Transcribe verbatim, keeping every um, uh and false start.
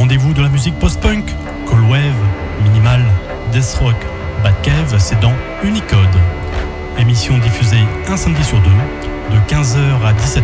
rendez-vous de la musique post-punk, cold wave, minimal, death rock, bad cave, c'est dans Unicode. Émission diffusée un samedi sur deux, de quinze heures à dix-sept